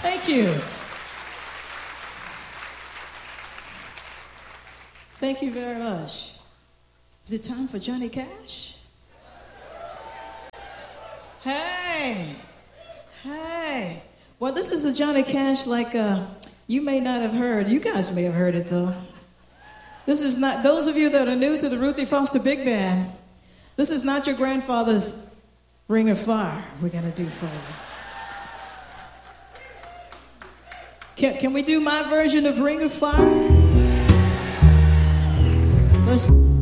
Thank you. Thank you very much. Is it time for Johnny Cash? Hey. Hey. Well, this is a Johnny Cash like you may not have heard. You guys may have heard it, though. This is not, those of you that are new to the Ruthie Foster Big Band, this is not your grandfather's Ring of Fire we're going to do for you. Can we do my version of Ring of Fire? Let's...